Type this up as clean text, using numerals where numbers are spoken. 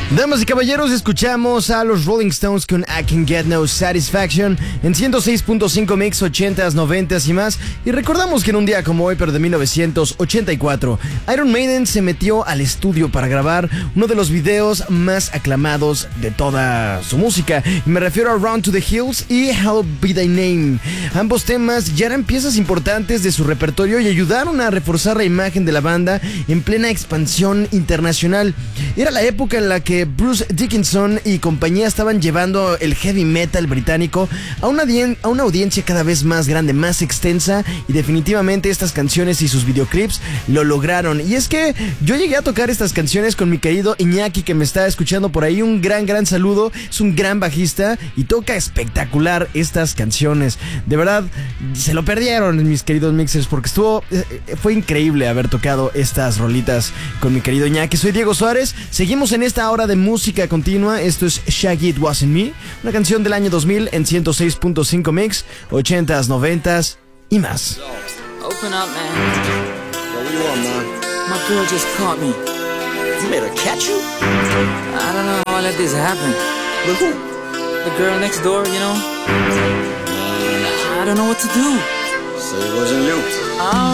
Damas y caballeros, escuchamos a los Rolling Stones con I Can Get No Satisfaction en 106.5 Mix, 80s, 90s y más. Y recordamos que en un día como hoy, pero de 1984, Iron Maiden se metió al estudio para grabar uno de los videos más aclamados de toda su música. Me refiero a Run to the Hills y Hell Be Thy Name. Ambos temas ya eran piezas importantes de su repertorio y ayudaron a reforzar la imagen de la banda en plena expansión internacional. Era la época en la que Bruce Dickinson y compañía estaban llevando el heavy metal británico a una audiencia cada vez más grande, más extensa, y definitivamente estas canciones y sus videoclips lo lograron. Y es que yo llegué a tocar estas canciones con mi querido Iñaki, que me está escuchando por ahí. Un gran saludo. Es un gran bajista y toca espectacular estas canciones. De verdad, se lo perdieron, mis queridos mixers, porque fue increíble haber tocado estas rolitas con mi querido Iñaki. Soy Diego Suárez. Seguimos en esta hora de música continua. Esto es Shaggy It Wasn't Me, una canción del año 2000 en 106.5 Mix, 80s, 90s y más. Open up, man. Yo, what you want, man? My girl just caught me. You made her catch you? I don't know how I let this happen. With who? The girl next door, you know? I don't know what to do. So it wasn't you.